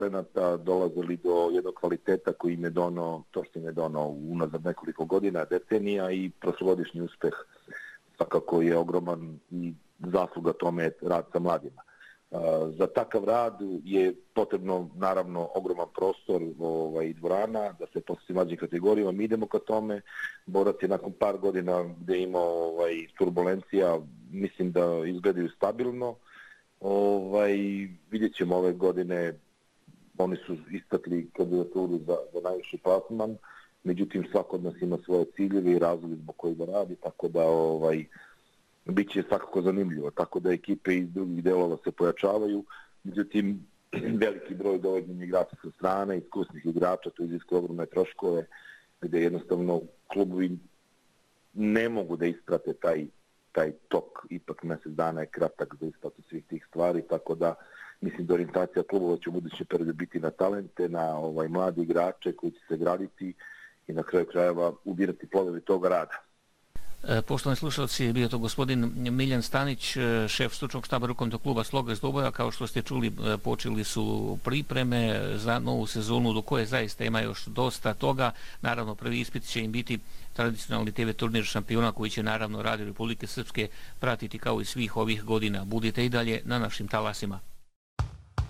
talenata dolazili do jednog kvaliteta koji im je donao to što im je donao unazad nekoliko godina, decenija, i prošlogodišnji uspeh svakako je ogroman i zasluga tome rad sa mladima. Za takav rad je potrebno naravno ogroman prostor i dvorana da se posjeti mlađim kategorijama. Mi idemo ka tome. Borac je nakon par godina gdje je imao turbulencija, mislim da izgledaju stabilno. Vidjet ćemo ove godine, oni su istakli kandidaturu za najviši plasman, međutim svako od nas ima svoje ciljeve i razloge zbog kojih da radi, tako da bit će svakako zanimljivo, tako da ekipe iz drugih delova se pojačavaju, međutim veliki broj dovođenja igrača sa strane, iskusnih igrača, to iziskuje ogromne troškove, gdje jednostavno klubovi ne mogu da isprate taj tok, ipak mjesec dana je kratak za isplatu svih tih stvari, tako da mislim da orijentacija klubova će u budućem periodu biti na talente, na mladi igrače koji će se graditi i na kraju krajeva ubirati plodovi toga rada. Poštovani slušalci, bio to gospodin Miljan Stanić, šef stručnog štaba rukometnog kluba Sloga iz Doboja. Kao što ste čuli, počeli su pripreme za novu sezonu do koje zaista ima još dosta toga. Naravno, prvi ispit će im biti tradicionalni TV turnir šampiona koji će naravno Radio Republike Srpske pratiti kao i svih ovih godina. Budite i dalje na našim talasima.